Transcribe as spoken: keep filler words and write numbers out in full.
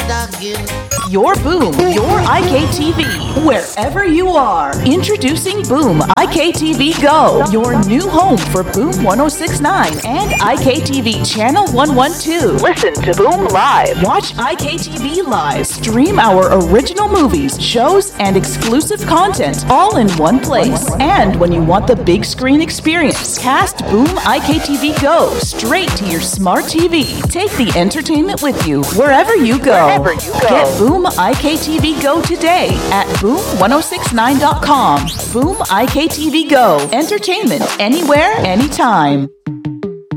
Your Boom, your I K T V, wherever you are. Introducing Boom I K T V Go, your new home for Boom ten sixty-nine and I K T V Channel one twelve. Listen to Boom Live. Watch I K T V Live. Stream our original movies, shows, and exclusive content all in one place. And when you want the big screen experience, cast Boom I K T V Go straight to your smart T V. Take the entertainment with you wherever you go. Wherever you go. Get Boom I K T V Go today at boom ten sixty-nine dot com. Boom I K T V Go. Entertainment anywhere, anytime.